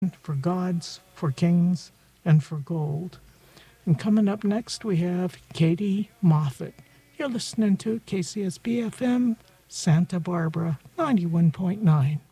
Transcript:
for gods, for kings, and for gold. And coming up next, we have Katie Moffat. You're listening to KCSB FM, Santa Barbara 91.9.